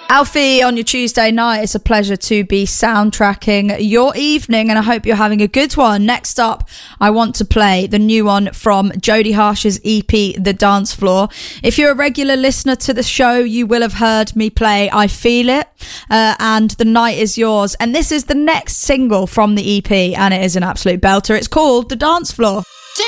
Alfie, on your Tuesday night, it's a pleasure to be soundtracking your evening, and I hope you're having a good one. Next up, I want to play the new one from Jodie Harsh's EP, The Dance Floor. If you're a regular listener to the show, you will have heard me play I Feel It and The Night Is Yours. And this is the next single from the EP, and it is an absolute belter. It's called The Dance Floor.